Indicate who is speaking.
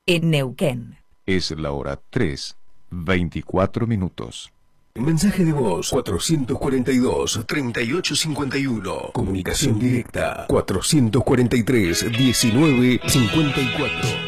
Speaker 1: en Neuquén.
Speaker 2: Es la hora 3:24.
Speaker 3: Mensaje de voz 442-3851. Comunicación directa 443-1954.